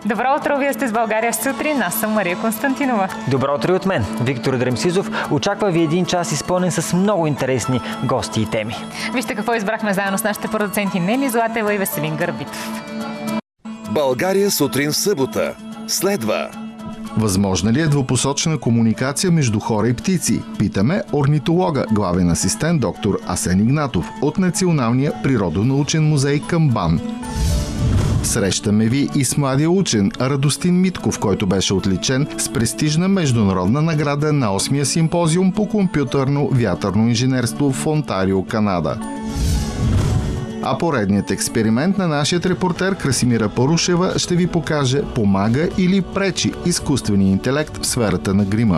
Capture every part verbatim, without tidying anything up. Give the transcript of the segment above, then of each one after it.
Добро утро, вие сте с България сутрин. Аз съм Мария Константинова. Добро утро и от мен. Виктор Дремсизов. Очаква ви един час изпълнен с много интересни гости и теми. Вижте какво избрахме заедно с нашите продуценти Нели Златева и Веселин Гърбитов. България сутрин в събота. Следва. Възможна ли е двупосочна комуникация между хора и птици? Питаме орнитолога, главен асистент доктор Асен Игнатов от Националния природонаучен музей към БАН. Срещаме ви и с младия учен Радостин Митков, който беше отличен с престижна международна награда на осмия симпозиум по компютърно вятърно инженерство в Онтарио, Канада. А поредният експеримент на нашия репортер Красимира Порушева ще ви покаже помага или пречи изкуствения интелект в сферата на грима.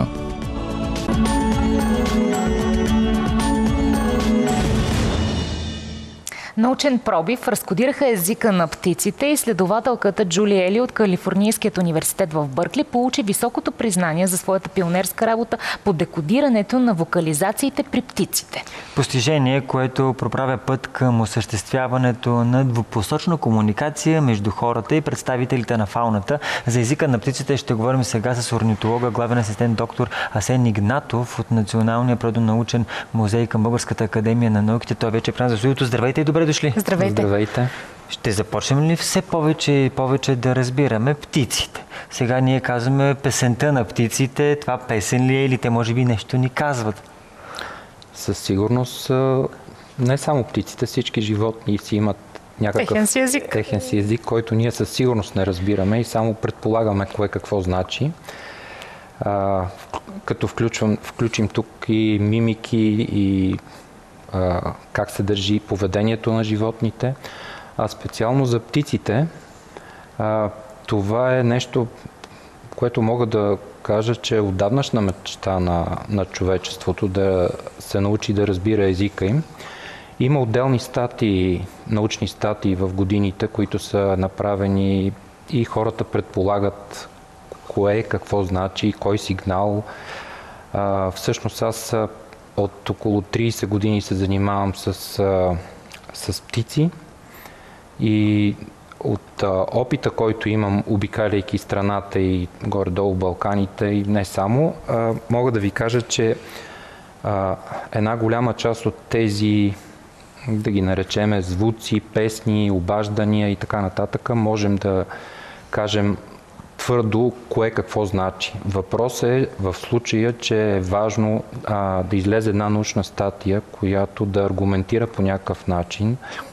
Научен пробив разкодираха езика на птиците и изследователката Джули Ели от Калифорнийският университет в Бъркли получи високото признание за своята пионерска работа по декодирането на вокализациите при птиците. Постижение, което проправя път към осъществяването на двупосочна комуникация между хората и представителите на фауната. За езика на птиците ще говорим сега с орнитолога, главен асистент доктор Асен Игнатов от Националния природонаучен музей към Българската академия на науките. Той вече е прямо за студиото. Здравейте и добре дошли. Здравейте. Здравейте. Ще започнем ли все повече и повече да разбираме птиците? Сега ние казваме песента на птиците. Това песен ли е или те може би нещо ни казват? Със сигурност не само птиците, всички животни си имат някакъв техен си език, техен си език, който ние със сигурност не разбираме и само предполагаме кое какво значи. А, като включвам, включим тук и мимики и а, как се държи поведението на животните. А специално за птиците, а, това е нещо, което мога да кажа, че е отдавнашна мечта на, на човечеството да се научи да разбира езика им. Има отделни статии, научни статии в годините, които са направени и хората предполагат кое, какво значи, кой сигнал. А, всъщност аз от около трийсет години се занимавам с, а, с птици и от а, опита, който имам, обикаляйки страната и горе-долу Балканите и не само, а, мога да ви кажа, че а, една голяма част от тези, да ги наречеме, звуци, песни, обаждания и така нататък, можем да кажем твърдо кое какво значи. Въпрос е в случая, че е важно а, да излезе една научна статия, която да аргументира по някакъв начин,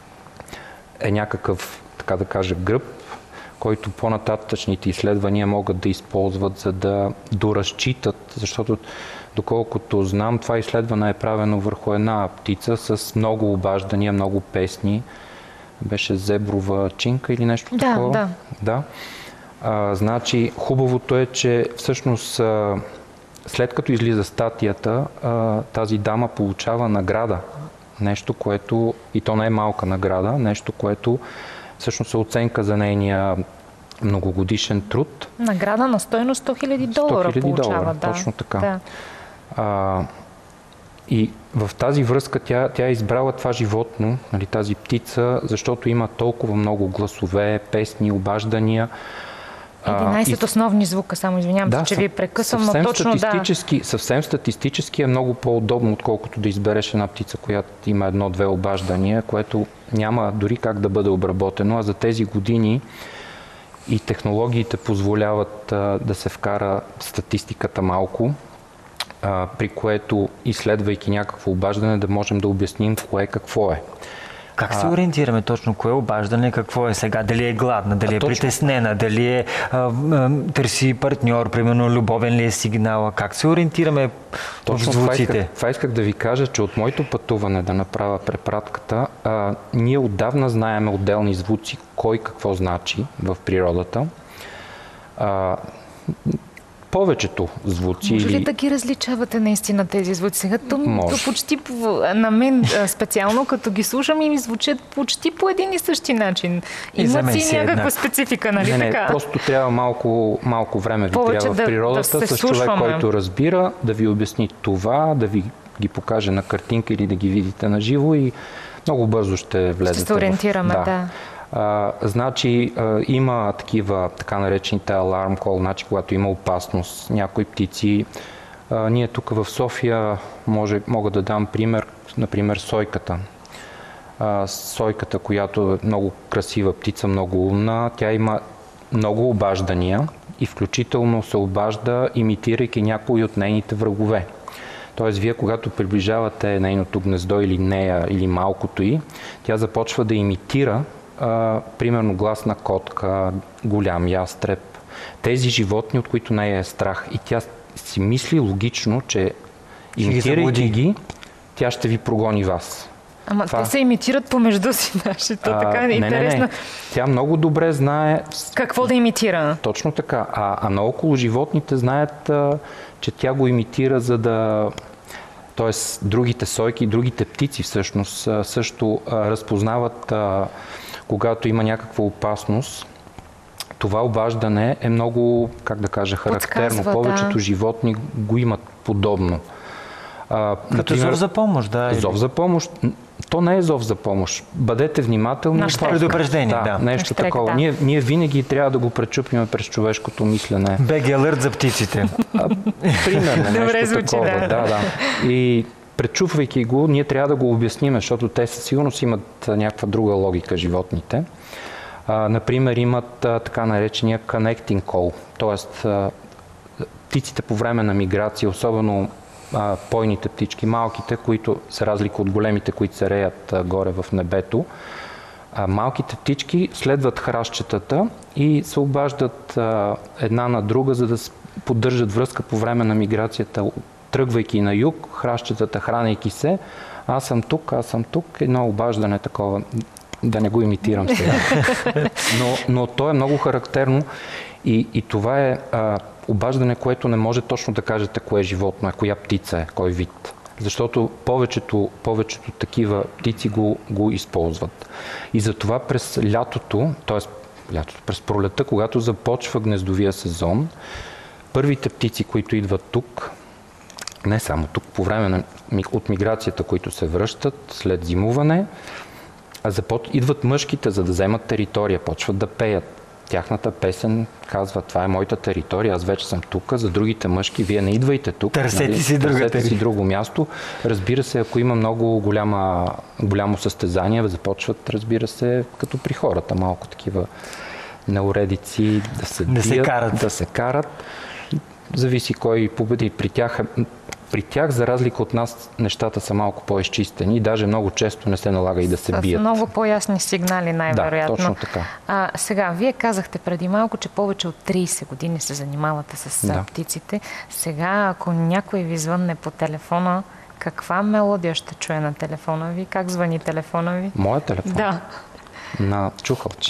е някакъв, така да кажа, гръб, който по-нататъчните изследвания могат да използват, за да доразчитат, защото доколкото знам, това изследване е правено върху една птица с много обаждания, много песни. Беше зеброва чинка или нещо да, такова. Да, да. А, значи, хубавото е, че всъщност а, след като излиза статията, а, тази дама получава награда. Нещо, което, и то не е малка награда, нещо, което всъщност е оценка за нейния многогодишен труд. Награда на стойност сто хиляди долара получава. долара, да. Точно така. Да. А, и в тази връзка тя, тя е избрала това животно, нали, тази птица, защото има толкова много гласове, песни, обаждания. единайсет а, основни звука, само извинявам се, да, че ви прекъсвам, но точно статистически, да. Съвсем статистически е много по-удобно, отколкото да избереш една птица, която има едно-две обаждания, което няма дори как да бъде обработено, а за тези години и технологиите позволяват а, да се вкара статистиката малко, а, при което, изследвайки някакво обаждане, да можем да обясним кое какво е. Как се ориентираме точно? Кое е обаждане? Какво е сега? Дали е гладна? Дали е точно притеснена? Дали е а, а, търси партньор? Примерно любовен ли е сигнала? Как се ориентираме точно в звуците? Това исках, това исках да ви кажа, че от моето пътуване да направя препратката, а, ние отдавна знаем отделни звуци, кой какво значи в природата. А, повечето звуци... Може ли или... да ги различавате наистина тези звуци? Сега то, то почти на мен специално, като ги слушам, и ми звучат почти по един и същи начин. Има си някаква една специфика, нали не, не, така? Просто трябва малко, малко време ви повече трябва да, в природата, да с слушваме. човек, който разбира, да ви обясни това, да ви ги покаже на картинка или да ги видите на живо и много бързо ще влезете. Ще се ориентираме, в... да. да. А, значи а, има такива така наречените alarm call, значи когато има опасност, някои птици. А, ние тук в София може, мога да дам пример, например сойката. А, сойката, която е много красива птица, много умна, тя има много обаждания и включително се обажда, имитирайки някои от нейните врагове. Тоест, вие когато приближавате нейното гнездо или нея, или малкото й, тя започва да имитира, а, примерно глас на котка, голям ястреб, тези животни, от които нея е страх. И тя си мисли логично, че имитирайки ги, тя ще ви прогони вас. Ама Това... те се имитират помежду си, нашето, така е не, интересно. Не, не. Тя много добре знае... Какво да имитира? Точно така. А, а наоколо животните знаят, а, че тя го имитира, за да... Тоест, другите сойки, другите птици всъщност а, също а, разпознават, а, когато има някаква опасност. Това обаждане е много, как да кажа, характерно. Подсказва, Повечето да. животни го имат подобно. А, Като например, зов за помощ, да. Зов за помощ. То не е зов за помощ. Бъдете внимателни. На щрек. Предупреждение, да. да. Нещо На щрек, такова. да. Ние, ние винаги трябва да го пречупим през човешкото мислене. би джи Alert за птиците. А, примерно, Добре нещо звучи, такова. да. Да, да. И пречупвайки го, ние трябва да го обясним, защото те със сигурност имат някаква друга логика, животните. А, например, имат а, така наречения connecting call, т.е. птиците по време на миграция, особено а, пойните птички, малките, които за разлика от големите, които се реят а, горе в небето, а, малките птички следват храстчетата и се обаждат а, една на друга, за да поддържат връзка по време на миграцията, тръгвайки на юг, храстчетата хранейки се. Аз съм тук, аз съм тук, едно обаждане такова. Да не го имитирам сега. Но, но то е много характерно и, и това е а, обаждане, което не може точно да кажете кое животно е, коя птица е, кой вид. Защото повечето, повечето такива птици го, го използват. И затова през лятото, т.е. лятото, през пролета, когато започва гнездовия сезон, първите птици, които идват тук, не само тук, по време на, от миграцията, които се връщат след зимуване, а запот... идват мъжките, за да вземат територия, почват да пеят. Тяхната песен казва, това е моята територия, аз вече съм тук, за другите мъжки, вие не идвайте тук. Търсете нали? си друга Търсете територия. си друго място. Разбира се, ако има много голяма, голямо състезание, започват, разбира се, като при хората, малко такива неуредици, да се Да бият, се карат. да се карат. Зависи кой победи. При тях, при тях, за разлика от нас, нещата са малко по-изчистени и даже много често не се налага и да се С бият. много по-ясни сигнали, най-вероятно. Да, точно така. А, сега, вие казахте преди малко, че повече от трийсет години се занимавате с Да. птиците. Сега, ако някой ви звънне по телефона, каква мелодия ще чуе на телефона ви? Как звъни телефона ви? Моя телефон? Да. На чухалче.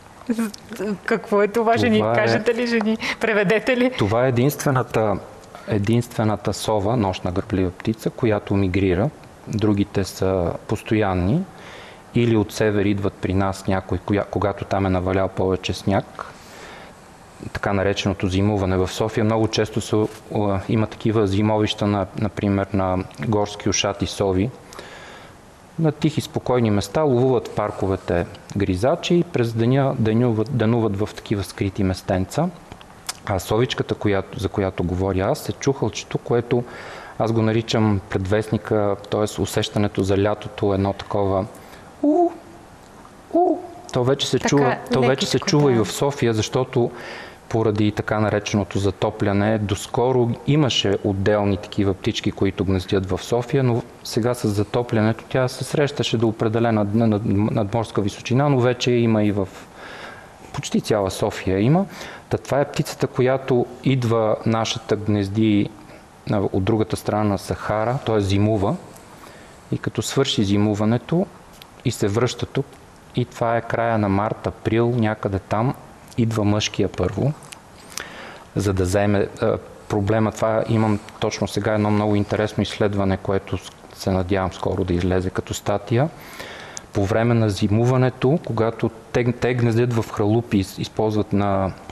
Какво е това, жени? Това е- Кажете ли, жени? Преведете ли? Това е единствената, единствената сова, нощна гърблива птица, която мигрира. Другите са постоянни. Или от север идват при нас някой, коя- когато там е навалял повече сняг. Така нареченото зимуване в София. Много често се, а, има такива зимовища, на, например, на горски ушати сови. На тихи, спокойни места ловуват в парковете гризачи и през деня денуват, денуват в такива скрити местенца. А совичката, която, за която говоря аз, е чухалчето, което аз го наричам предвестника, т.е. усещането за лятото, едно такова у, у. То вече се Така, чува, то вече се лекичко, чува да. и в София, защото поради така нареченото затопляне, доскоро имаше отделни такива птички, които гнездят в София, но сега с затоплянето тя се срещаше до определена над- надморска височина, но вече има и в почти цяла София има. Та това е птицата, която идва нашата гнезди а, от другата страна на Сахара, т.е. зимува. И като свърши зимуването и се връща тук, и това е края на март, април, някъде там, идва мъжкия първо, за да вземе а, проблема. Това имам точно сега едно много интересно изследване, което се надявам скоро да излезе като статия. По време на зимуването, когато те, те гнездят в хралупи, използват на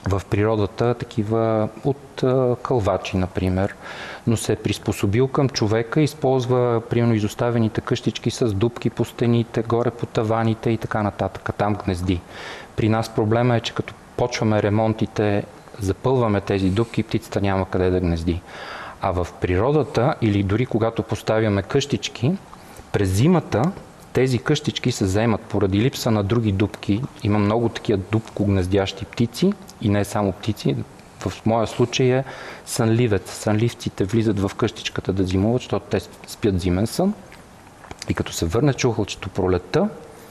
в природата такива от а, кълвачи, например, но се е приспособил към човека, използва примерно изоставените къщички с дупки по стените, горе по таваните и така нататък, там гнезди. При нас проблема е, че като почваме ремонтите, запълваме тези дупки, птицата няма къде да гнезди. А в природата или дори когато поставяме къщички, през зимата тези къщички се заемат поради липса на други дупки. Има много такива дупко гнездящи птици и не само птици. В моя случай е сънливец. Сънливците влизат в къщичката да зимуват, защото те спят зимен сън. И като се върне чухълчето пролетта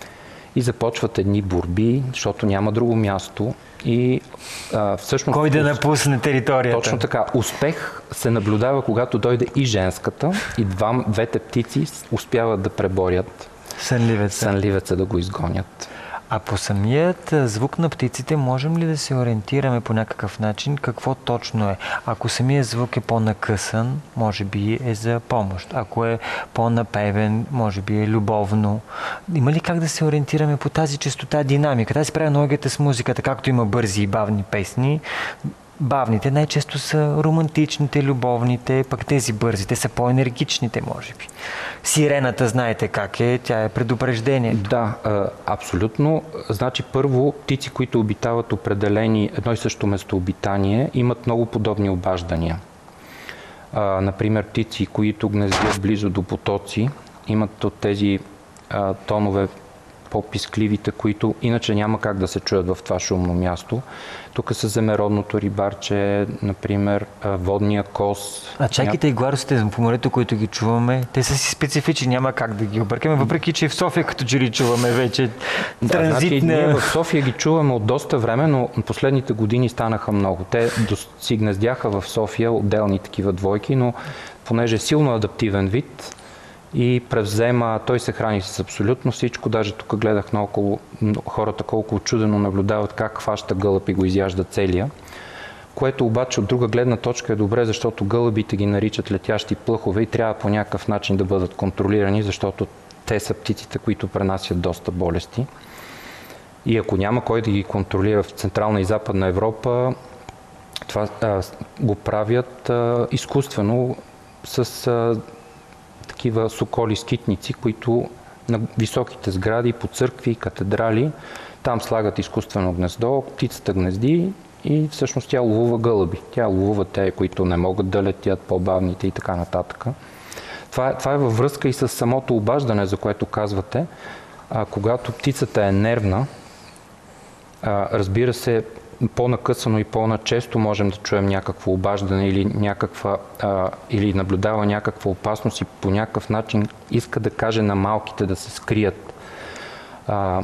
и започват едни борби, защото няма друго място. И а, всъщност... Кой да напусне територията? Точно така. Успех се наблюдава, когато дойде и женската, и два, двете птици успяват да преборят сънливеца. сънливеца да го изгонят. А по самият звук на птиците можем ли да се ориентираме по някакъв начин какво точно е? Ако самият звук е по-накъсан, може би е за помощ. Ако е по-напевен, може би е любовно. Има ли как да се ориентираме по тази честота, динамика? Да се прави аналогията с музиката, както има бързи и бавни песни. Бавните най-често са романтичните, любовните, пък тези бързите са по-енергичните, може би. Сирената, знаете как е, тя е предупреждение. Да, абсолютно. Значи първо, птици, които обитават определени едно и също местообитание, имат много подобни обаждания. Например, птици, които гнездят близо до потоци, имат от тези тонове по-пискливите, които иначе няма как да се чуят в това шумно място. Тук са земеродното рибарче, например, водния кос. А чайките и гларусите по морето, които ги чуваме, те са си специфични, няма как да ги объркаме, въпреки че и в София като че ли чуваме вече транзитна... Да, значи, ние в София ги чуваме от доста време, но последните години станаха много. Те си гнездяха в София отделни такива двойки, но понеже е силно адаптивен вид, и превзема, той се храни с абсолютно всичко, даже тук гледах наоколо хората колко чудено наблюдават как хваща гълъб и го изяжда целия, което обаче от друга гледна точка е добре, защото гълъбите ги наричат летящи плъхове и трябва по някакъв начин да бъдат контролирани, защото те са птиците, които пренасят доста болести. И ако няма кой да ги контролира в Централна и Западна Европа, това а, го правят а, изкуствено с а, такива соколи-скитници, които на високите сгради, по църкви, катедрали, там слагат изкуствено гнездо, птицата гнезди и всъщност тя ловува гълъби. Тя ловува те, които не могат да летят, по-бавните и така нататък. Това, това е във връзка и с самото обаждане, за което казвате. А, когато птицата е нервна, а, разбира се, по-накъсано и по-начесто можем да чуем някакво обаждане или, някаква, а, или наблюдава някаква опасност и по някакъв начин иска да каже на малките да се скрият. А,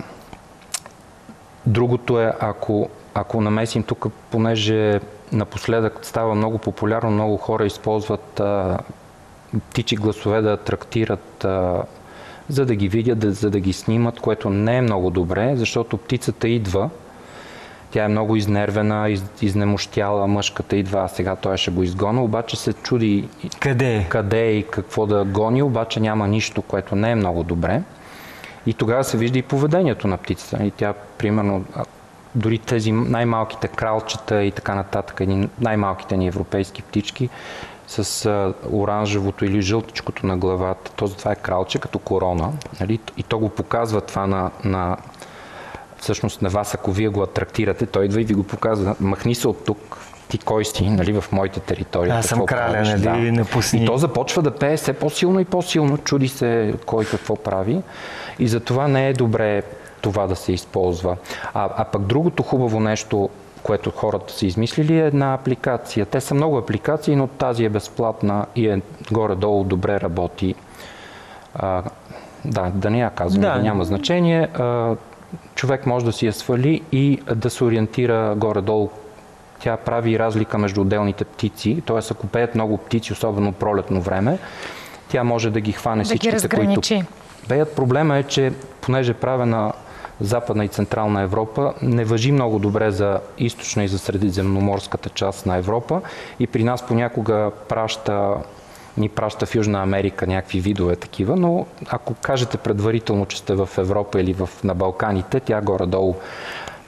другото е, ако, ако намесим тук, понеже напоследък става много популярно, много хора използват а, птичи гласове да атрактират, а, за да ги видят, да, за да ги снимат, което не е много добре, защото птицата идва, тя е много изнервена, из, изнемощяла, мъжката идва, а сега той ще го изгони, обаче се чуди къде, къде и какво да гони, обаче няма нищо, което не е много добре. И тогава се вижда и поведението на птицата. И тя, примерно, дори тези най-малките кралчета и така нататък, едни най-малките ни европейски птички, с а, оранжевото или жълтичкото на главата, то това е кралче като корона, нали? И то го показва това на, на всъщност на вас, ако вие го атрактирате, той идва и ви го показва. Махни се от тук, ти кой си, нали, в моите територии. Аз съм краля, нали, да. Напусни. И то започва да пее все по-силно и по-силно, чуди се кой какво прави. И затова не е добре това да се използва. А, а пък другото хубаво нещо, което хората са измислили, е една апликация. Те са много апликации, но тази е безплатна и е горе-долу добре работи. А, да, да не я казвам, да, няма значение. А, човек може да си я свали и да се ориентира горе-долу. Тя прави разлика между отделните птици, т.е. ако пеят много птици, особено пролетно време, тя може да ги хване да всичките, които пеят. Проблема е, че понеже правя на Западна и Централна Европа, не важи много добре за източна и за средиземноморската част на Европа и при нас понякога праща, ни праща в Южна Америка някакви видове такива, но ако кажете предварително, че сте в Европа или в, на Балканите, тя горе-долу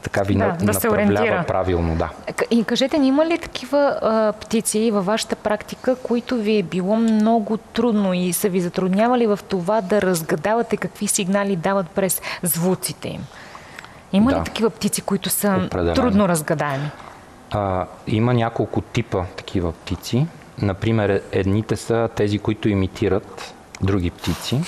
така ви Да, на, да се направлява ориентира. правилно. Да. И кажете ни, има ли такива а, птици във вашата практика, които ви е било много трудно и са ви затруднявали в това да разгадавате какви сигнали дават през звуците им? Има Да. ли такива птици, които са Определено. трудно разгадаеми? А, има няколко типа такива птици. Например, едните са тези, които имитират други птици.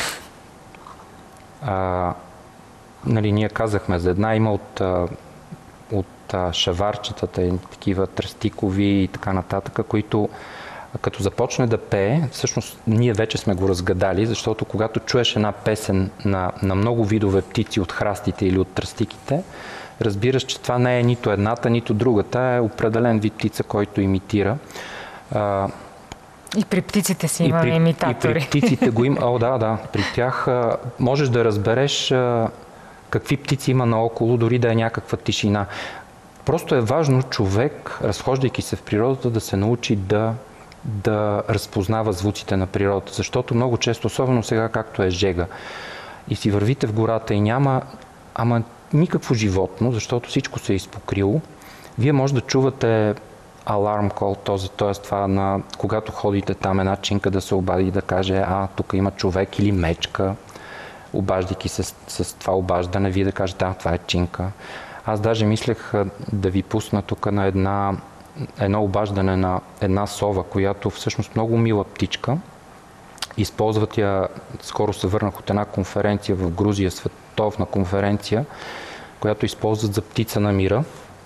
А, нали, ние казахме за една, има от, а, от а, шаварчетата, и такива тръстикови и така нататък, които като започне да пее, всъщност ние вече сме го разгадали, защото когато чуеш една песен на, на много видове птици от храстите или от тръстиките, разбираш, че това не е нито едната, нито другата, е определен вид птица, който имитира. А, И при птиците си и има при, имитатори. И при птиците го има. О, да, да. При тях а, можеш да разбереш а, какви птици има наоколо, дори да е някаква тишина. Просто е важно човек, разхождайки се в природата, да се научи да, да разпознава звуците на природата. Защото много често, особено сега, както е жега, и си вървите в гората и няма ама никакво животно, защото всичко се е изпокрило, вие може да чувате аларм кол, т.е. това на когато ходите там една чинка да се обади и да каже, а, тук има човек или мечка, обаждайки се с, с това обаждане, вие да кажете, да, това е чинка. Аз даже мислех да ви пусна тук на една, едно обаждане на една сова, която всъщност много мила птичка. Използват я, скоро се върнах от една конференция в Грузия, световна конференция, която използват за птица на мира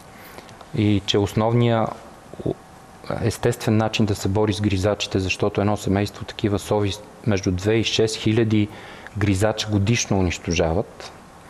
и че основният естествен начин да се бори с гризачите, защото едно семейство такива сови между две и шест хиляди гризача годишно унищожават.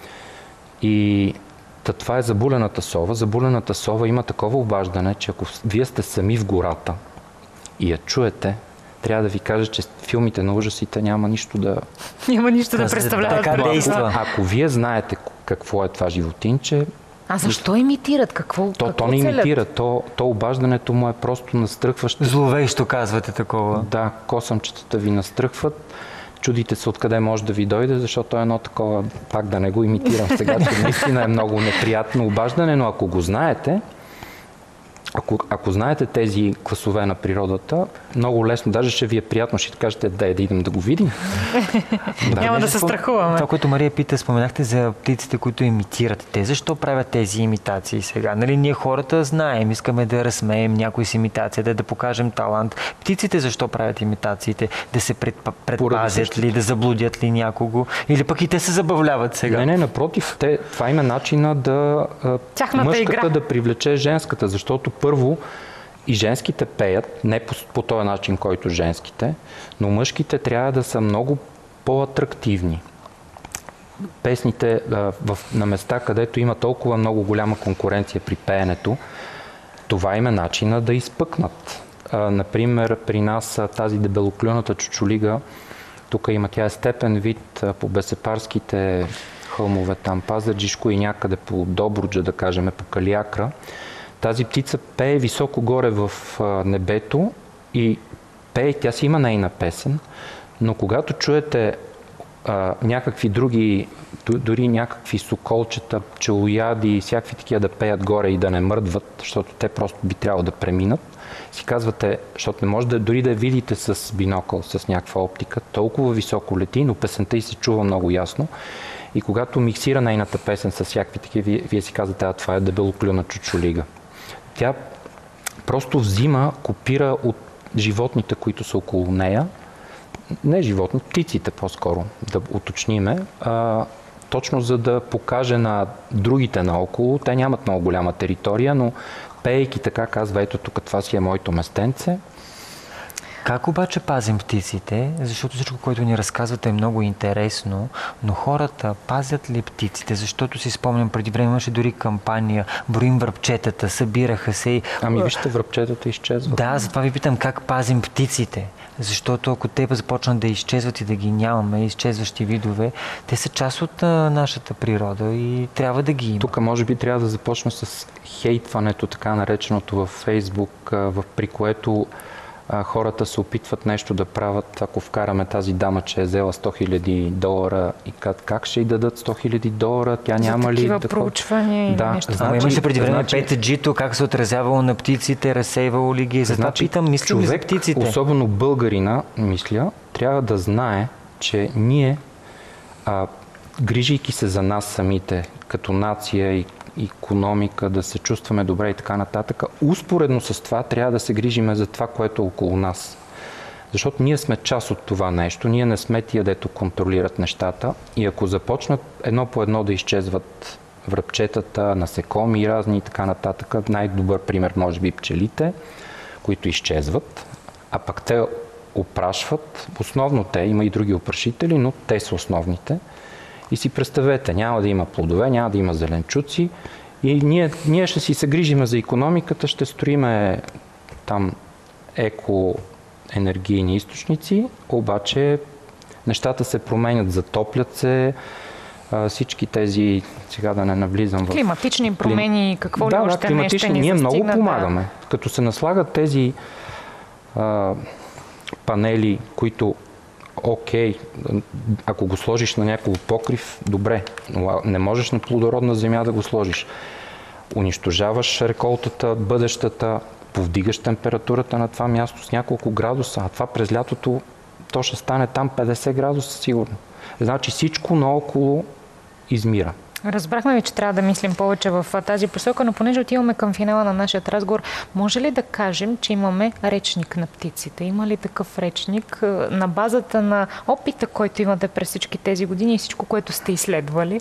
И това е забулената сова. Забулената сова има такова обаждане, че ако вие сте сами в гората и я чуете, трябва да ви кажа, че филмите на ужасите няма нищо да... Няма нищо да Така представляват. така пред действа. това. Ако вие знаете какво е това животинче, А защо имитират? Какво, то, какво то не целят? имитира. То, то обаждането му е просто настръхващо. Зловещо казвате такова. Да, косъмчетата ви настръхват. Чудите се откъде може да ви дойде, защото е едно такова, пак да не го имитирам сега, че наистина е много неприятно обаждане, но ако го знаете, ако, ако знаете тези класове на природата, много лесно, даже ще ви е приятно, ще кажете, дай да идем да го видим. Да. Няма да Понеже се спом- страхуваме. Това, което Мария пита, споменахте за птиците, които имитират. Те защо правят тези имитации сега? Нали, ние хората знаем, искаме да разсмеем някой с имитацията, да покажем талант. Птиците защо правят имитациите? Да се предпа- предпазят ли, да заблудят ли някого? Или пък и те се забавляват сега? Не, не, напротив, те, това има начина да а, Тяхната мъжката игра. да привлече женската, защото първо и женските пеят, не по, по този начин, който женските, но мъжките трябва да са много по-атрактивни. Песните а, в, на места, където има толкова много голяма конкуренция при пеенето, това им е начина да изпъкнат. А, например, при нас а, тази дебелоклюната чучулига, тук има тя е степен вид а, по бесепарските хълмове, там Пазарджишко и някъде по Добруджа, да кажем, по Калиакра. Тази птица пее високо горе в а, небето и пее, тя си има нейна песен, но когато чуете а, някакви други, дори някакви соколчета, пчелояди и всякакви такива да пеят горе и да не мърдват, защото те просто би трябвало да преминат, си казвате, защото не може да, дори да я видите с бинокъл, с някаква оптика, толкова високо лети, но песента й се чува много ясно. И когато миксира нейната песен с всякакви такива, вие, вие си казвате, а това е дебелоклюна чучулига. Тя просто взима, копира от животните, които са около нея, не животни, птиците по-скоро, да уточниме, а, точно за да покаже на другите наоколо. Те нямат много голяма територия, но пеейки така казва, ето тук това си е моето местенце. Как обаче пазим птиците? Защото всичко, което ни разказвате е много интересно, но хората пазят ли птиците? Защото си спомням, преди време имаше дори кампания, броим връбчетата, събираха се и... Ами вижте, връбчетата изчезват. Да, затова ви питам как пазим птиците. Защото ако те започнат да изчезват и да ги нямаме, изчезващи видове, те са част от а, нашата природа и трябва да ги има. Тук може би трябва да започна с хейтването, така нареченото във Фейсбук, в, при което а, хората се опитват нещо да правят, ако вкараме тази дама, че е взела сто хиляди долара и как, как ще й дадат сто хиляди долара, тя няма ли... За такива да... проучвания и да, нещо. Ама значи, имаше преди време значи, пет джи-то, как се отразявало на птиците, разсейвало ли ги. Затова значи, питам, мислим ли за птиците? особено българина, мисля, трябва да знае, че ние, а, грижейки се за нас самите, като нация и икономика, да се чувстваме добре и така нататък, успоредно с това трябва да се грижиме за това, което е около нас. Защото ние сме част от това нещо, ние не сме тия, дето контролират нещата и ако започнат едно по едно да изчезват връбчетата, насекоми и разни и така нататък, най-добър пример може би пчелите, които изчезват, а пък те опрашват, основно те, има и други опрашители, но те са основните. И си представете, няма да има плодове, няма да има зеленчуци и ние, ние ще си се грижиме за икономиката, ще строиме там екоенергийни източници, обаче нещата се променят, затоплят се, всички тези, сега да не навлизам в... Климатични промени, какво да, ли да, още не ще ни ние много застигнат, помагаме. Да. Като се наслагат тези а, панели, които окей, ако го сложиш на някакъв покрив, добре, но не можеш на плодородна земя да го сложиш. Унищожаваш реколтата, бъдещата, повдигаш температурата на това място с няколко градуса, а това през лятото то ще стане там петдесет градуса сигурно. Значи всичко наоколо измира. Разбрахме ви, че трябва да мислим повече в тази посока, но понеже отиваме към финала на нашия разговор, може ли да кажем, че имаме речник на птиците? Има ли такъв речник на базата на опита, който имате през всички тези години и всичко, което сте изследвали?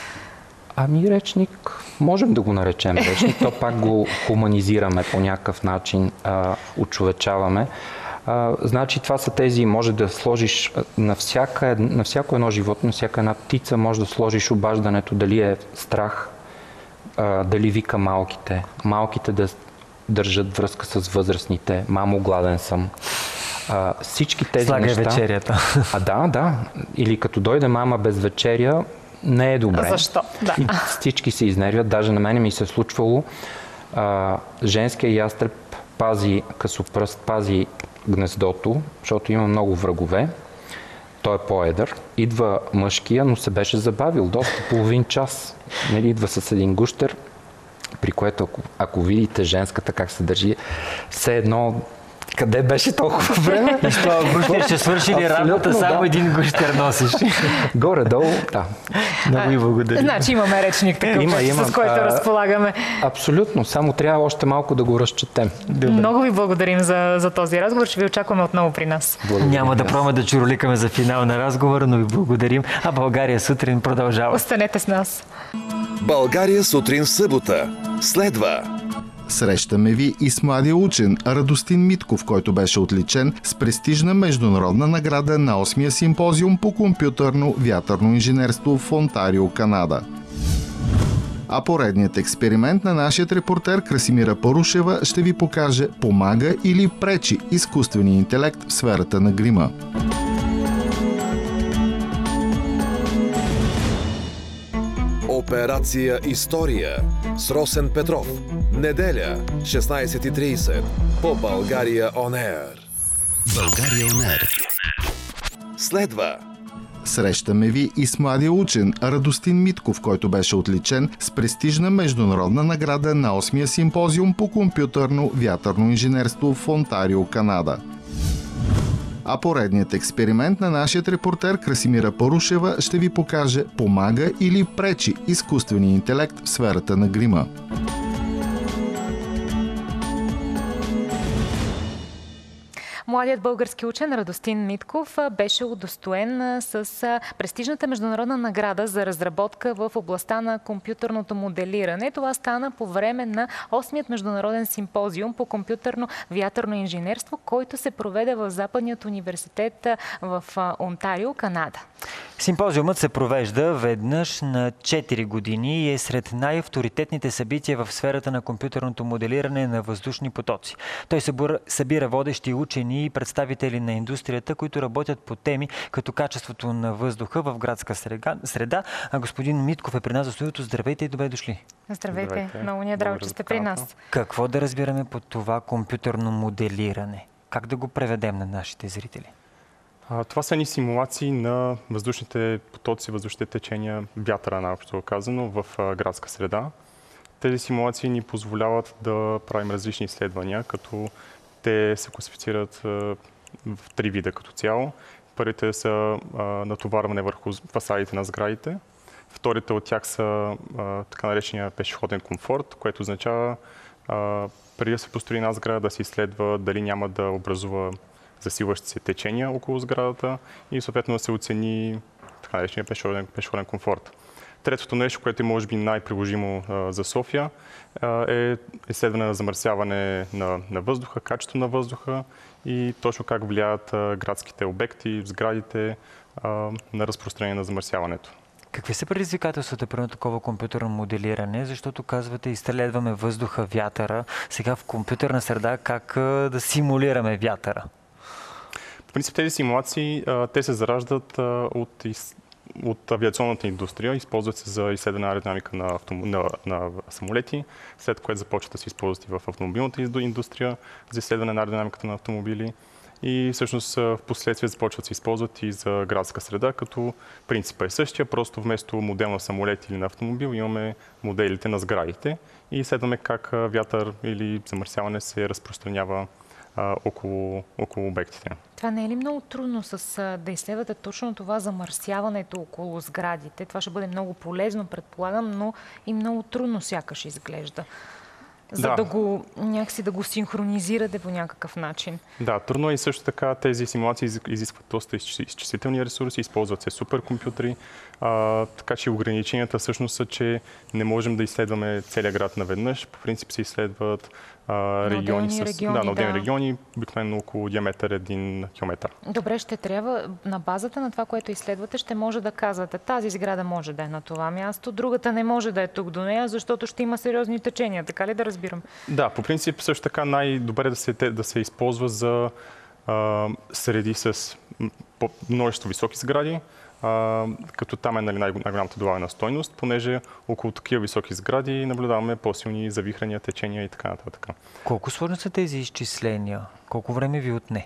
Ами речник, можем да го наречем речник, то пак го хуманизираме по някакъв начин, а, очовечаваме. А, значи това са тези, може да сложиш на, всяка, на всяко едно животно, на всяка една птица, може да сложиш обаждането, дали е страх, а, дали вика малките, малките да държат връзка с възрастните, мамо, гладен съм. А, всички тези Слагай неща... вечерята. А да, да. Или като дойде мама без вечеря, не е добре. Защо? Да. И всички се изнервят. Даже на мене ми се е случвало а, женския ястреб пази късопръст, пази гнездото, защото има много врагове. Той е по-едър. Идва мъжкия, но се беше забавил доста, половин час. Нали, идва с един гущер, при което ако, ако видите женската как се държи, все едно къде беше толкова време? И с това гущер ще свърши ли работа, само да. един гущер носиш? Горе-долу, да. Много ви благодаря. Значи имаме речник такъв, Има, има. с който А, разполагаме. Абсолютно, само трябва още малко да го разчетем. Добре. Много ви благодарим за, за този разговор. Ще ви очакваме отново при нас. Благодаря. Няма да пробваме да чуроликаме за финал на разговора, но ви благодарим. А България сутрин продължава. Останете с нас. България сутрин събота. Следва. Срещаме ви и с младия учен Радостин Митков, който беше отличен с престижна международна награда на осмия симпозиум по компютърно вятърно инженерство в Онтарио, Канада. А поредният експеримент на нашият репортер Красимира Парушева ще ви покаже помага или пречи изкуствения интелект в сферата на грима. Операция История с Росен Петров. Неделя, шестнайсет и трийсет по България Он Ер. България Он Ер. Следва. Срещаме ви и с младия учен Радостин Митков, който беше отличен с престижна международна награда на осмия симпозиум по компютърно вятърно инженерство в Онтарио, Канада. А поредният експеримент на нашият репортер Красимира Парушева ще ви покаже помага или пречи изкуствения интелект в сферата на грима. Младият български учен Радостин Митков беше удостоен с престижната международна награда за разработка в областта на компютърното моделиране. Това стана по време на осмият международен симпозиум по компютърно вятърно инженерство, който се проведе в Западният университет в Онтарио, Канада. Симпозиумът се провежда веднъж на четири години и е сред най-авторитетните събития в сферата на компютърното моделиране на въздушни потоци. Той събира водещи учени и представители на индустрията, които работят по теми като качеството на въздуха в градска среда. А господин Митков е при нас за студиото. Здравейте и добре дошли. Здравейте. Здравейте. Много ни е драго, че сте при нас. Какво да разбираме под това компютърно моделиране? Как да го преведем на нашите зрители? А, това са ни симулации на въздушните потоци, въздушните течения, вятъра, най-общо казано, в а, градска среда. Тези симулации ни позволяват да правим различни изследвания, като те се класифицират а, в три вида като цяло. Първите са а, натоварване върху фасадите на сградите. Вторите от тях са а, така наречения пешеходен комфорт, което означава а, преди да се построи една сграда да се изследва дали няма да образува засилващи се течения около сградата и съответно да се оцени така наречения пешеходен, пешеходен комфорт. Третото нещо, което е може би най-приложимо а, за София, а, е изследване на замърсяване на, на въздуха, качество на въздуха и точно как влияят а, градските обекти, сградите а, на разпространение на замърсяването. Какви са предизвикателствата при такова компютърно моделиране? Защото казвате, изследваме въздуха, вятъра. Сега в компютърна среда как да симулираме вятъра? В принцип тези симулации, те се зараждат от, от авиационната индустрия, използват се за изследване на аеродинамика на, автом... на, на самолети, след което започват да се използват и в автомобилната индустрия за изследване на аеродинамиката на автомобили. И всъщност в последствие започват да се използват и за градска среда, като принципът е същия, просто вместо модел на самолет или на автомобил имаме моделите на сградите и изследваме как вятър или замърсяване се разпространява а, около, около обектите. Това не е ли много трудно с, да изследвате точно това замърсяването около сградите? Това ще бъде много полезно, предполагам, но и много трудно сякаш изглежда. За да, да го някакси да го синхронизирате по някакъв начин. Да, трудно е и също така тези симулации изискват доста изчислителни ресурси, използват се суперкомпютри, а, така че ограниченията всъщност са, че не можем да изследваме целия град наведнъж. По принцип се изследват а, региони, с, региони, да, на отделни да. региони, обикновено около диаметър един километър. Добре, ще трябва на базата на това, което изследвате, ще може да казвате, тази сграда може да е на това място, другата не може да е тук до нея, защото ще има сериозни течения, така ли да разбирам? Да, по принцип също така най-добре да се, да се използва за а, среди с множество високи сгради, а, като там е нали, най-голямата добавена стойност, понеже около такива високи сгради наблюдаваме по-силни завихрания, течения и така нататък. Колко сложни са тези изчисления? Колко време ви отне?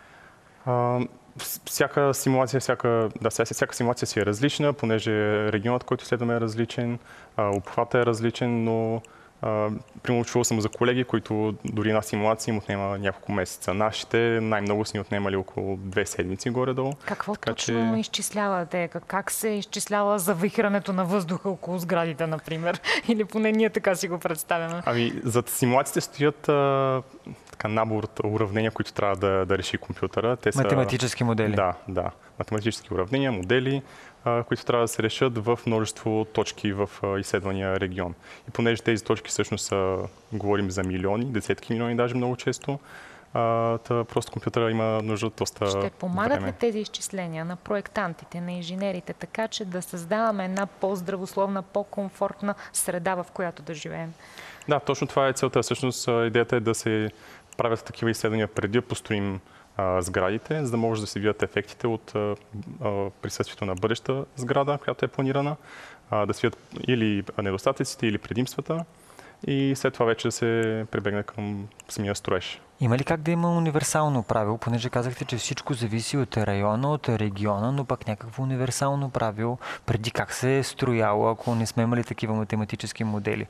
А, всяка симулация, всяка, да, всяка симулация си е различна, понеже регионът, който следваме е различен, обхватът е различен, но Uh, примерно чувал съм за колеги, които дори една симулация им отнема няколко месеца. Нашите най-много са ни отнемали около две седмици горе-долу. Какво така, точно че... изчислявате? Как се изчислява завихрането на въздуха около сградите, например? Или поне ние така си го представяме? Ами, зад симулациите стоят а, така, набор от уравнения, които трябва да, да реши компютъра. Те математически са... модели? Да, да. Математически уравнения, модели, които трябва да се решат в множество точки в изследвания регион. И понеже тези точки всъщност са, говорим за милиони, десетки милиони даже много често, а, та просто компютъра има нужда от доста Ще помагат време. ли тези изчисления на проектантите, на инженерите, така че да създаваме една по-здравословна, по-комфортна среда, в която да живеем? Да, точно това е целта. Всъщност идеята е да се правят такива изследвания преди да построим сградите, за да може да се видят ефектите от а, а, присъствието на бъдеща сграда, която е планирана, а, да се видят или недостатъците, или предимствата и след това вече да се прибегне към самия строеж. Има ли как да има универсално правило, понеже казахте, че всичко зависи от района, от региона, но пак някакво универсално правило преди как се е строяло, ако не сме имали такива математически модели?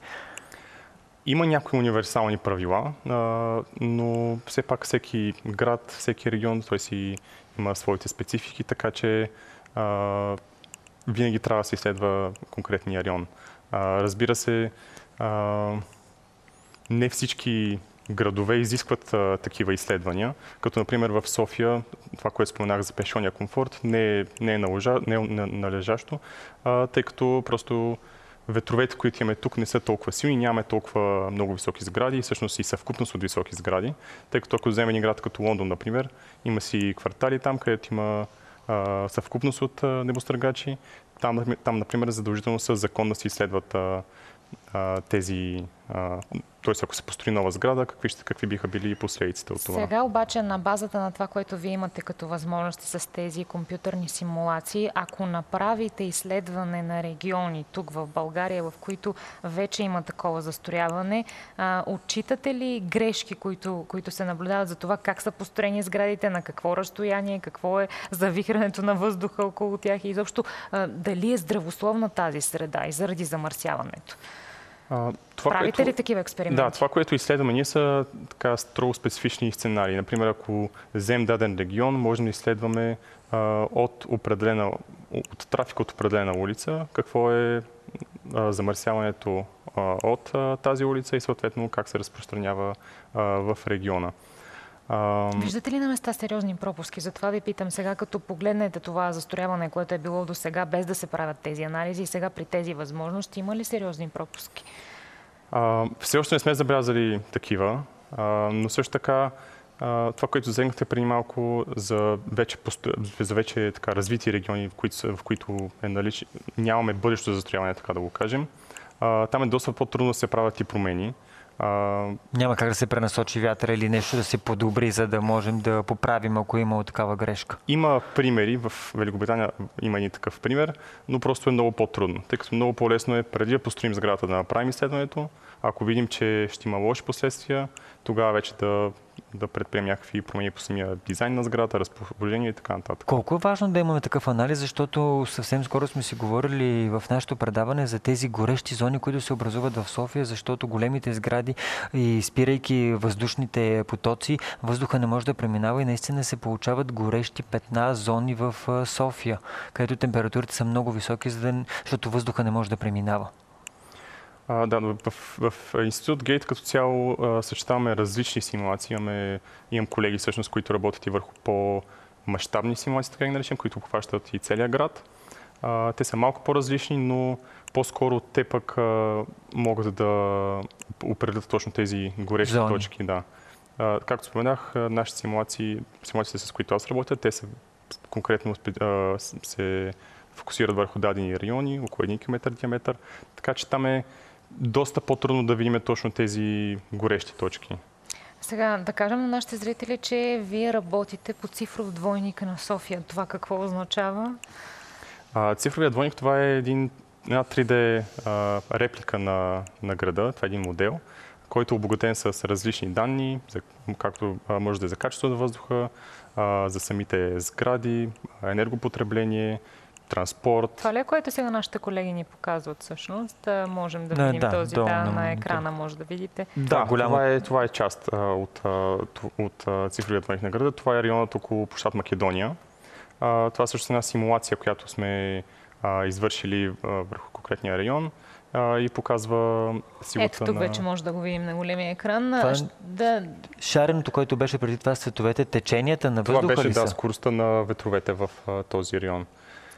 Има някои универсални правила, но все пак всеки град, всеки регион, той си има своите специфики, така че а, винаги трябва да се изследва конкретния район. А, разбира се, а, не всички градове изискват а, такива изследвания, като например в София, това, което споменах за пешеходния комфорт, не е, не е, належа, не е належащо, а, тъй като просто ветровете, които имаме тук, не са толкова силни, нямаме толкова много високи сгради и всъщност и съвкупност от високи сгради, тъй като ако вземем един град като Лондон, например, има си квартали там, където има а, съвкупност от а, небостъргачи. Там, там, например, задължително със закон да се изследват а, а, тези, а, Тоест, ако се построи нова сграда, какви, ще, какви биха били последиците от това? Сега обаче на базата на това, което вие имате като възможности с тези компютърни симулации, ако направите изследване на региони тук в България, в които вече има такова застрояване, а, отчитате ли грешки, които, които се наблюдават за това как са построени сградите, на какво разстояние, какво е завихрането на въздуха около тях и изобщо а, дали е здравословна тази среда и заради замърсяването? А, това, Правите което, ли такива експерименти? Да, това, което изследваме ние са така строго специфични сценарии. Например, ако вземем даден регион, можем да изследваме а, от, определена, от трафик от определена улица, какво е а, замърсяването а, от а, тази улица и съответно как се разпространява а, в региона. А, Виждате ли на места сериозни пропуски? Затова ви питам сега, като погледнете това застрояване, което е било до сега, без да се правят тези анализи и сега при тези възможности, има ли сериозни пропуски? А, все още не сме забелязали такива, а, но също така а, това, което засегнахте преди малко за вече, за вече така, развити региони, в които, в които е налич... нямаме бъдещо застрояване, така да го кажем, а, там е доста по-трудно да се правят и промени. Uh, Няма как да се пренасочи вятъра или нещо да се подобри, за да можем да поправим, ако е имало такава грешка. Има примери, в Великобритания има и такъв пример, но просто е много по-трудно, тъй като много по-лесно е преди да построим сградата да направим изследването. Ако видим, че ще има лоши последствия, тогава вече да, да предприемем някакви промени по самия дизайн на сградата, разположение и така нататък. Колко е важно да имаме такъв анализ, защото съвсем скоро сме си говорили в нашето предаване за тези горещи зони, които се образуват в София, защото големите сгради и спирайки въздушните потоци, въздуха не може да преминава и наистина се получават горещи петна зони в София, където температурите са много високи, защото въздуха не може да преминава. А, да, в, в, в Институт Гейт като цяло а, съчетаваме различни симулации. Имаме, имам колеги, всъщност, които работят и върху по-мащабни симулации, така ги наречем, които обхващат и целия град. А, те са малко по-различни, но по-скоро те пък а, могат да определят точно тези горещи зони. точки. Да. А, както споменах, нашите симулации, симулациите, с които аз работя, те са конкретно а, се фокусират върху дадени райони, около един километър диаметър, така че там е доста по-трудно да видим точно тези горещи точки. Сега да кажем на нашите зрители, че вие работите по цифров двойник на София. Това какво означава? А, цифровият двойник, това е един, една три Д а, реплика на, на града. Това е един модел, който е обогатен с различни данни, за, както а, може да е за качеството на въздуха, а, за самите сгради, енергопотребление, транспорт. Това ли е, което сега нашите колеги ни показват всъщност? Да можем да Не, видим да, този долу, да, на, на екрана, може да видите. Да, голямо... това, е, това е част а, от, а, от а, цифровият двойник на града. Това е районът около площад Македония. А, това също е една симулация, която сме а, извършили а, върху конкретния район а, и показва силата. Ето тук на... вече може да го видим на големия екран. Това... Да... Шареното, което беше преди това с цветовете, теченията на въздуха Това беше ли да, са? скоростта на ветровете в а, този район.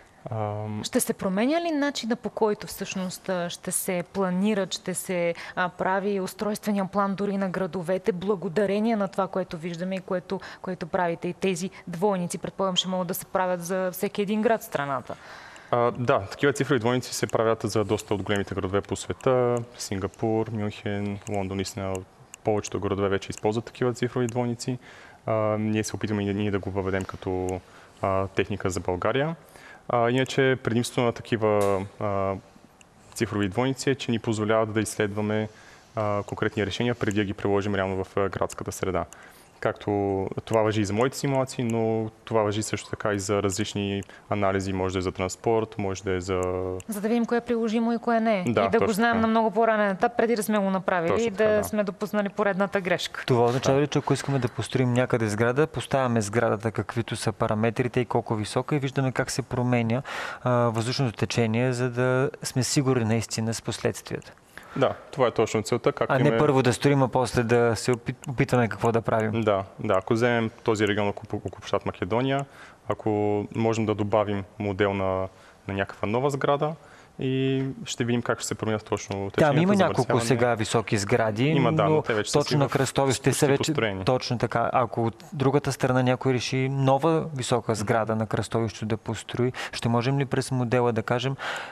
Ще се променя ли начина, по който всъщност ще се планират, ще се а, прави устройствения план дори на градовете, благодарение на това, което виждаме и което, което правите? И тези двойници, предполагам, ще могат да се правят за всеки един град в страната. А, да, такива цифрови двойници се правят за доста от големите градове по света. Сингапур, Мюнхен, Лондон, наистина повечето градове вече използват такива цифрови двойници. А, ние се опитваме и ние да го въведем като а, техника за България. А, иначе предимството на такива а, цифрови двойници е, че ни позволяват да изследваме а, конкретни решения преди да ги приложим реално в а, градската среда. Както това важи и за моите симулации, но това важи също така и за различни анализи. Може да е за транспорт, може да е за... За да видим кое е приложимо и кое не е. Да, и да го знаем така. На много по-ранен етап, преди да сме го направили Точно и така, да, да сме допуснали поредната грешка. Това означава ли, че ако искаме да построим някъде сграда, поставяме сградата каквито са параметрите и колко висока и виждаме как се променя а, въздушното течение, за да сме сигурни наистина с последствията? Да, това е точно целта. Как а не име... първо да строим, а после да се опитваме какво да правим. Да, да. Ако вземем този регион около площад Македония, ако можем да добавим модел на, на някаква нова сграда и ще видим как ще се променят точно течението. Там има няколко сега високи сгради, има, да, но, но те вече точно на кръстовище са вече построени. Точно така. Ако от другата страна някой реши нова висока сграда на кръстовището да построи, ще можем ли през модела да кажем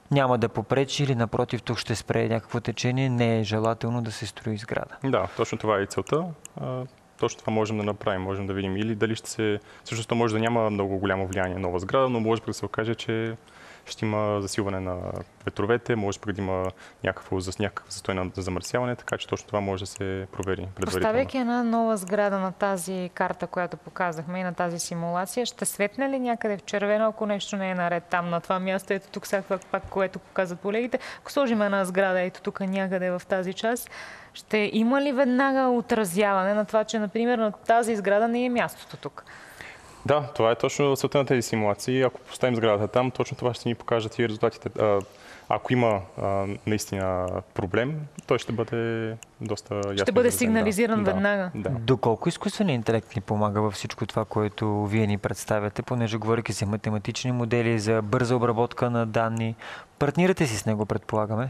няма да попречи или напротив тук ще спре някакво течение, не е желателно да се строи сграда. Да, точно това е и целта. Точно това можем да направим, можем да видим или дали ще се... Всъщност то може да няма много голямо влияние нова сграда, но може да се окаже, че ще има засилване на ветровете, може да има някакво, някакъв застой на замърсяване, така че точно това може да се провери предварително. Поставяйки една нова сграда на тази карта, която показахме и на тази симулация, ще светне ли някъде в червено, ако нещо не е наред там на това място? Ето тук сега пак, което показват колегите. Ако сложим една сграда ето тук някъде в тази част, ще има ли веднага отразяване на това, че, например, на тази сграда не е мястото тук? Да, това е точно целта на тези симулации. Ако поставим сградата там, точно това ще ни покажат и резултатите. Ако има а, наистина проблем, той ще бъде доста ясно. Ще бъде изразен, сигнализиран да. веднага. Да. Доколко изкуственият интелект ни помага във всичко това, което вие ни представяте, понеже говорейки за математични модели, за бърза обработка на данни, партнирате си с него, предполагаме?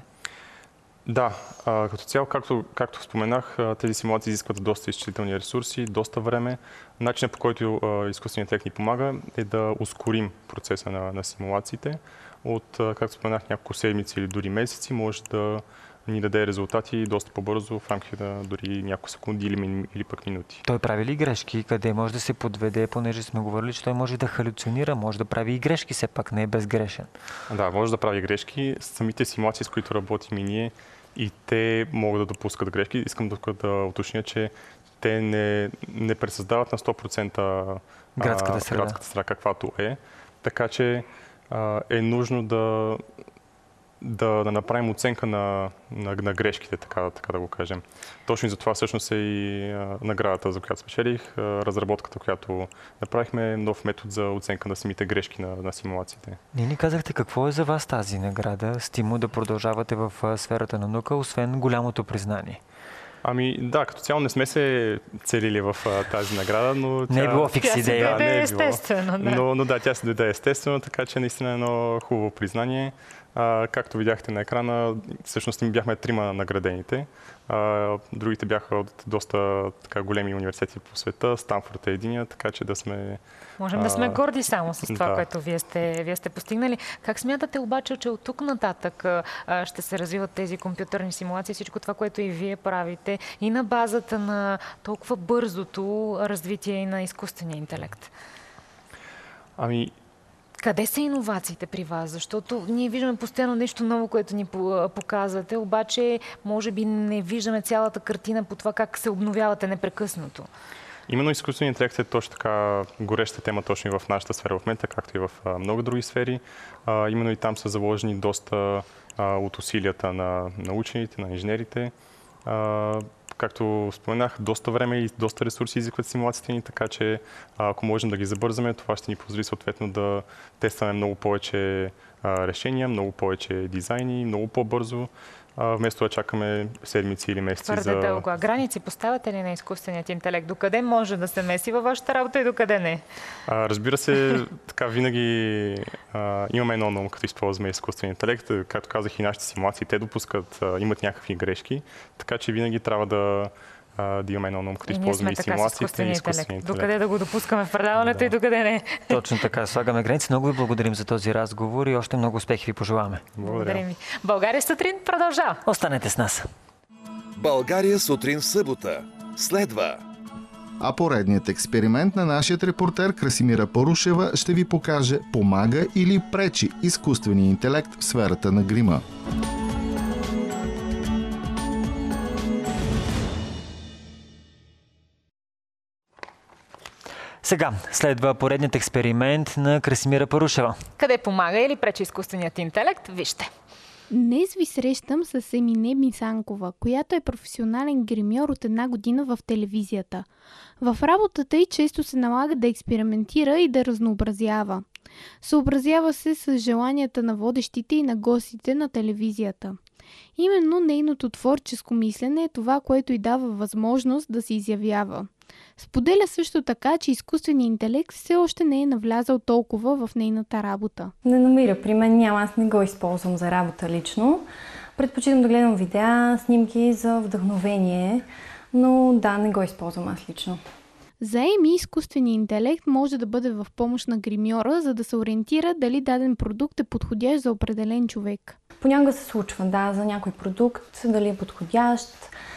Да, а, като цяло, както, както споменах, тези симулации изискват доста изчислителни ресурси, доста време. Начинът, по който а, изкуственият интелект ни помага, е да ускорим процеса на, на симулациите. От, а, както споменах, няколко седмици или дори месеци може да ни даде резултати доста по-бързо, в рамките на дори няколко секунди или, или пък минути. Той прави ли грешки? Къде може да се подведе, понеже сме говорили, че той може да халюцинира, може да прави и грешки, все пак не е безгрешен. Да, може да прави грешки. Самите симулации, с които работим и ние, и те могат да допускат грешки. Искам да, да уточня, че те не, не пресъздават на сто процента градската среда. градската среда, каквато е. Така че а, е нужно да, да, да направим оценка на, на, на грешките, така, така да го кажем. Точно и за това всъщност е и а, наградата, за която спечелих. А, разработката, която направихме, нов метод за оценка на самите грешки на, на симулациите. Не ни казахте какво е за вас тази награда, стимул да продължавате в а, сферата на наука, освен голямото признание? Ами да, като цяло не сме се целили в а, тази награда, но не тя... е било фикс идея. Тя си дойде естествено, да. Но, но да, тя се дойде естествено, така че наистина е едно хубаво признание. А, както видяхте на екрана, всъщност ми бяхме трима наградените. А, другите бяха от доста така, големи университети по света. Станфорд е единия, така че да сме... Можем а, да сме горди само с това, да. което вие сте, вие сте постигнали. Как смятате обаче, че от тук нататък а, ще се развиват тези компютърни симулации, всичко това, което и вие правите, и на базата на толкова бързото развитие и на изкуствения интелект? Ами... Къде са иновациите при вас? Защото ние виждаме постоянно нещо ново, което ни показвате, обаче може би не виждаме цялата картина по това как се обновявате непрекъснато. Именно изкуственият интелект е точно така гореща тема точно и в нашата сфера в момента, както и в а, много други сфери. А, именно и там са заложени доста а, от усилията на, на учените, на инженерите. А, както споменах, доста време и доста ресурси изискват симулациите ни, така че ако можем да ги забързаме, това ще ни позволи съответно да тестваме много повече а, решения, много повече дизайни, много по-бързо, а, вместо да чакаме седмици или месеци. Твърде за... дълго. А граници поставяте ли на изкуственият интелект? Докъде може да се меси във вашата работа и докъде не? А, разбира се, така винаги а, имаме едно на ум, като използваме изкуствен интелект. Както казах, и нашите симулации, те допускат, а, имат някакви грешки, така че винаги трябва да, а, да имаме едно на ум, като използваме и симулациите и изкуствен интелект. Докъде да го допускаме в предаването да. И докъде не. Точно така, слагаме граници. Много ви благодарим за този разговор и още много успехи ви пожелаваме. Благодарим ви. България сутрин продължава. Останете с нас. България сутрин в събота. Следва. А поредният експеримент на нашият репортер Красимира Парушева ще ви покаже помага или пречи изкуствения интелект в сферата на грима. Сега следва поредният експеримент на Красимира Парушева. Къде помага или пречи изкуственият интелект? Вижте. Днес ви срещам с Емине Мисанкова, която е професионален гримьор от една година в телевизията. В работата й често се налага да експериментира и да разнообразява. Съобразява се с желанията на водещите и на гостите на телевизията. Именно нейното творческо мислене е това, което й дава възможност да се изявява. Споделя също така, че изкуственият интелект все още не е навлязал толкова в нейната работа. Не намира при мен, няма, аз не го използвам за работа лично. Предпочитам да гледам видеа, снимки за вдъхновение, но да, не го използвам аз лично. За Еми изкуственият интелект може да бъде в помощ на гримьора, за да се ориентира дали даден продукт е подходящ за определен човек. Понякога се случва, да, за някой продукт, дали е подходящ,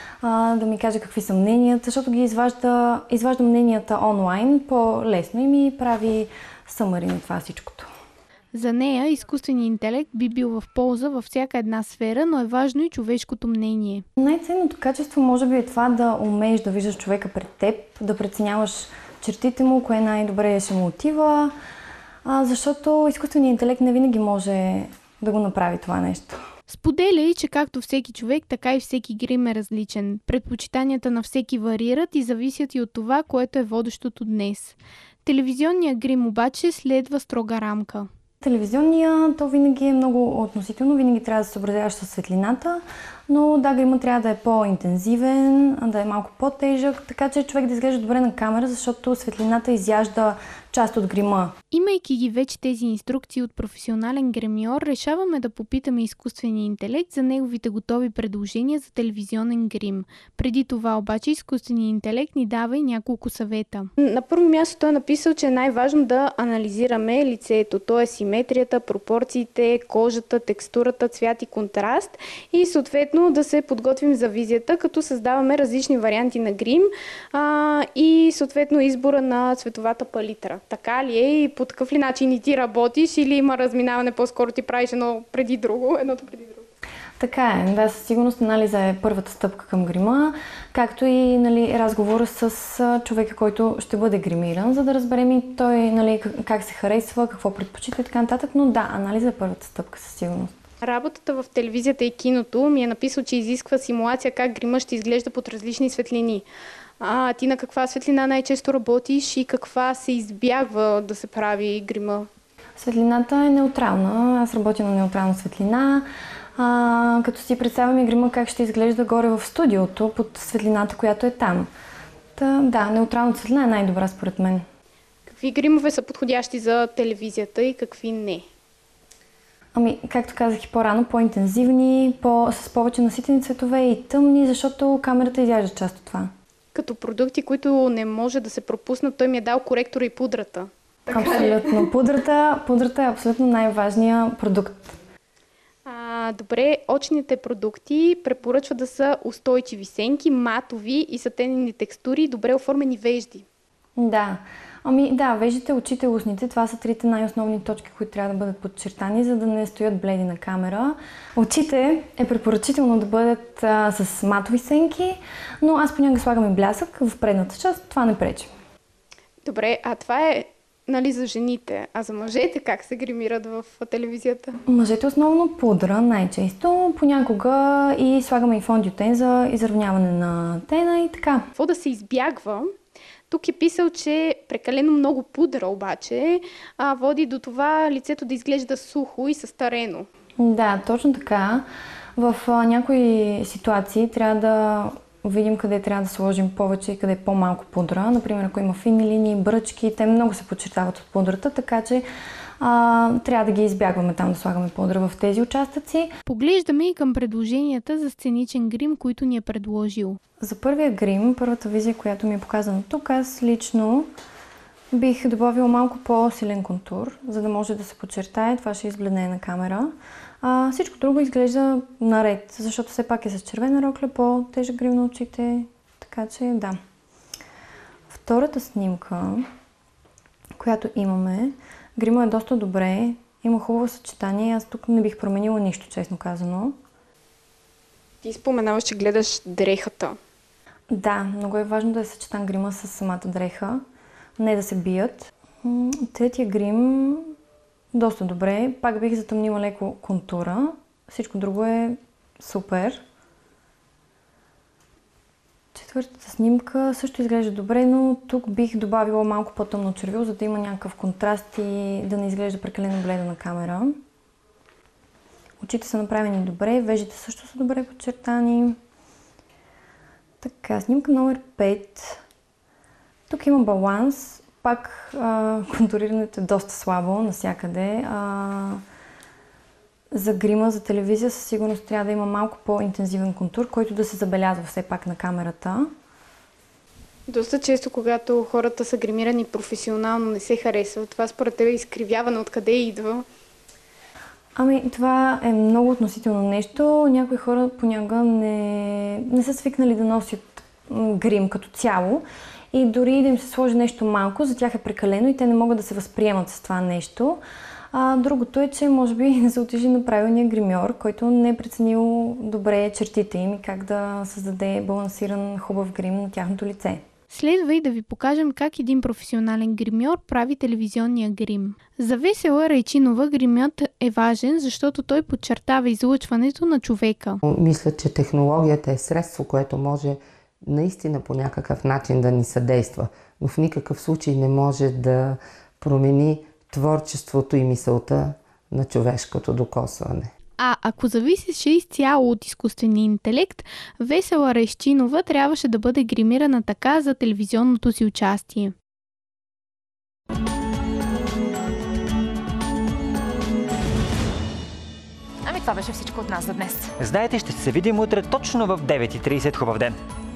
а, да ми каже какви са мненията, защото ги изважда, изважда мненията онлайн по-лесно и ми прави съмъри на това всичкото. За нея изкуственият интелект би бил в полза във всяка една сфера, но е важно и човешкото мнение. Най-ценното качество може би е това да умееш да виждаш човека пред теб, да преценяваш чертите му, кое най-добре ще му отива, а, защото изкуственият интелект не винаги може да го направи това нещо. Споделя и, че както всеки човек, така и всеки грим е различен. Предпочитанията на всеки варират и зависят и от това, което е водещото днес. Телевизионният грим обаче следва строга рамка. Телевизионния, то винаги е много относително, винаги трябва да се съобразяваш със светлината, но да, грима трябва да е по-интензивен, да е малко по-тежък, така че човек да изглежда добре на камера, защото светлината изяжда част от грима. Имайки ги вече тези инструкции от професионален гримьор, решаваме да попитаме изкуствения интелект за неговите готови предложения за телевизионен грим. Преди това обаче изкуственият интелект ни дава и няколко съвета. На първо място той е написал, че е най-важно да анализираме лицето, т.е. симетрията, пропорциите, кожата, текстурата, цвят и контраст и съответно да се подготвим за визията, като създаваме различни варианти на грим а, и съответно избора на цветовата палитра. Така ли е и по такъв ли начин и ти работиш или има разминаване, по-скоро ти правиш едно преди друго, едното преди друго? Така е, да, със сигурност анализа е първата стъпка към грима, както и нали, разговора с човека, който ще бъде гримиран, за да разберем и той нали, как се харесва, какво предпочита и така нататък, но да, анализа е първата стъпка със сигурност. Работата в телевизията и киното ми е написал, че изисква симулация как грима ще изглежда под различни светлини. А ти на каква светлина най-често работиш и каква се избягва да се прави грима? Светлината е неутрална. Аз работя на неутрална светлина. А, като си представяме грима как ще изглежда горе в студиото под светлината, която е там. Та, да, неутралната светлина е най-добра според мен. Какви гримове са подходящи за телевизията и какви не? Ами, както казах и по-рано, по-интензивни, по- с повече наситени цветове и тъмни, защото камерата изяжда част от това. Като продукти, които не може да се пропуснат, той ми е дал коректора и пудрата. Абсолютно. Пудрата, пудрата е абсолютно най-важният продукт. А, добре, очните продукти препоръчва да са устойчиви сенки, матови и сатенени текстури, добре оформени вежди. Да. Ами да, веждите, очите, устните, това са трите най-основни точки, които трябва да бъдат подчертани, за да не стоят бледи на камера. Очите е препоръчително да бъдат а, с матови сенки, но аз понякога слагам и блясък в предната част, това не пречи. Добре, а това е нали, за жените, а за мъжете как се гримират в телевизията? Мъжете основно пудра най-често, понякога и слагаме и фондютен за изравняване на тена и така. Какво да се избягва? Тук е писал, че прекалено много пудра обаче а, води до това лицето да изглежда сухо и състарено. Да, точно така. В а, някои ситуации трябва да видим къде трябва да сложим повече и къде е по-малко пудра. Например, ако има фини линии, бръчки, те много се подчертават от пудрата, така че а, трябва да ги избягваме там да слагаме пудра в тези участъци. Поглеждаме и към предложенията за сценичен грим, които ни е предложил. За първия грим, първата визия, която ми е показана тук, аз лично бих добавила малко по-силен контур, за да може да се подчертае. Това ще избледне на камера. А, всичко друго изглежда наред, защото все пак е с червена рокля, по-тежък грим на очите, така че да. Втората снимка, която имаме, грима е доста добре, има хубаво съчетание, аз тук не бих променила нищо, честно казано. Ти споменаваш, че гледаш дрехата. Да, много е важно да е съчетан грима с самата дреха, не да се бият. Третия грим доста добре, пак бих затъмнила леко контура, всичко друго е супер. Четвъртата снимка също изглежда добре, но тук бих добавила малко по-тъмно червило, за да има някакъв контраст и да не изглежда прекалено бледо на камера. Очите са направени добре, вежите също са добре подчертани. Така, снимка номер пет. Тук има баланс. Пак а, контурирането е доста слабо навсякъде. А, за грима, за телевизия със сигурност трябва да има малко по-интензивен контур, който да се забелязва все пак на камерата. Доста често, когато хората са гримирани професионално, не се харесва. Това според тебе изкривяване откъде идва? Ами, това е много относително нещо. Някои хора понякога не, не са свикнали да носят грим като цяло и дори да им се сложи нещо малко, за тях е прекалено и те не могат да се възприемат с това нещо. А другото е, че може би не се отижи на правилния гримьор, който не е преценил добре чертите им и как да създаде балансиран хубав грим на тяхното лице. Следва и да ви покажем как един професионален гримьор прави телевизионния грим. За Весела Райчинова гримът е важен, защото той подчертава излъчването на човека. Мисля, че технологията е средство, което може наистина по някакъв начин да ни съдейства, но в никакъв случай не може да промени творчеството и мисълта на човешкото докосване. А ако зависеше изцяло от изкуствения интелект, Весела Райчинова трябваше да бъде гримирана така за телевизионното си участие. Ами това беше всичко от нас за днес. Знаете, ще се видим утре точно в девет и трийсет. Хубав ден!